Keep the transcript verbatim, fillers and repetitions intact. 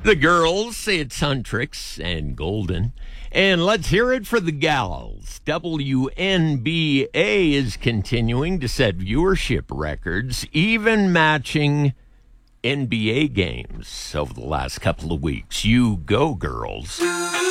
The girls, it's Huntrix and Golden. And let's hear it for the gals. W N B A is continuing to set viewership records, even matching N B A games over the last couple of weeks. You go, girls.